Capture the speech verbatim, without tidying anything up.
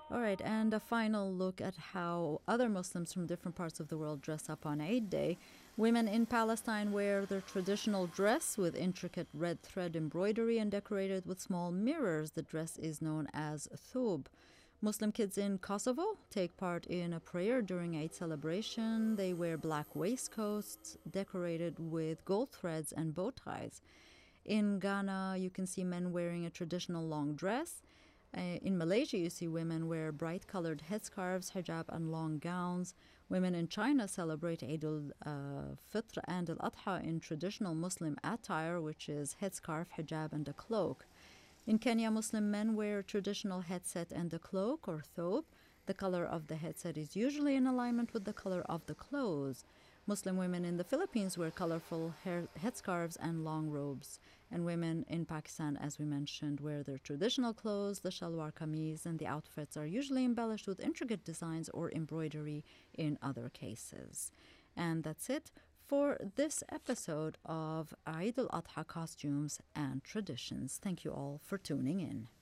All right, and a final look at how other Muslims from different parts of the world dress up on Eid Day. Women in Palestine wear their traditional dress with intricate red thread embroidery and decorated with small mirrors. The dress is known as thub. Muslim kids in Kosovo take part in a prayer during Eid celebration. They wear black waistcoats decorated with gold threads and bow ties. In Ghana, you can see men wearing a traditional long dress. Uh, in Malaysia, you see women wear bright colored headscarves, hijab, and long gowns. Women in China celebrate Eid al-Fitr and al-Adha in traditional Muslim attire, which is headscarf, hijab, and a cloak. In Kenya, Muslim men wear a traditional headset and a cloak, or thobe. The color of the headset is usually in alignment with the color of the clothes. Muslim women in the Philippines wear colorful hair, headscarves and long robes. And women in Pakistan, as we mentioned, wear their traditional clothes, the shalwar kameez, and the outfits are usually embellished with intricate designs or embroidery in other cases. And that's it for this episode of Eid al-Adha costumes and traditions. Thank you all for tuning in.